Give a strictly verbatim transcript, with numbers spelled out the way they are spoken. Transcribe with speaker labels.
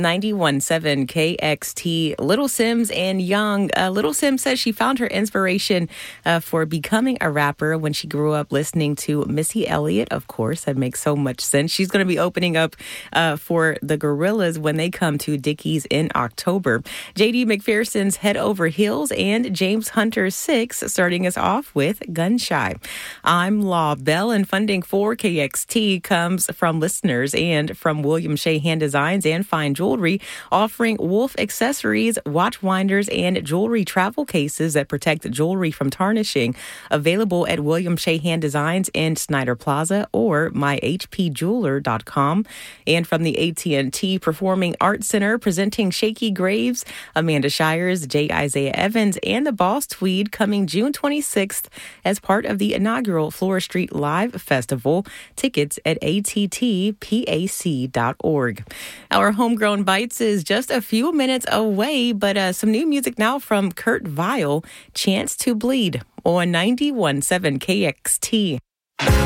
Speaker 1: ninety-one point seven K X T, Little Simz and Young. Uh, Little Simz says she found her inspiration uh, for becoming a rapper when she grew up listening to Missy Elliott. Of course, that makes so much sense. She's going to be opening up uh, for the Gorillaz when they come to Dickies in October. J D McPherson's Head Over Heels and James Hunter's Six, starting us off with Gun Shy. I'm Law Bell, and funding for K X T comes from listeners and from William Shea Hand Designs and Fine Jewelry, offering Wolf accessories, watch winders, and jewelry travel cases that protect jewelry from tarnishing. Available at William Shea Hand Designs in Snyder Plaza or my h p jeweler dot com. And from the A T and T Performing Arts Center, presenting Shaky Graves, Amanda Shires, J. Isaiah Evans, and the Boss Tweed, coming June twenty-sixth as part of the inaugural Flora Street Live Festival. Tickets at a t t pac dot org. Our Homegrown Bites is just a few minutes away, but uh, some new music now from Kurt Vile, Chance to Bleed on ninety-one point seven K X T.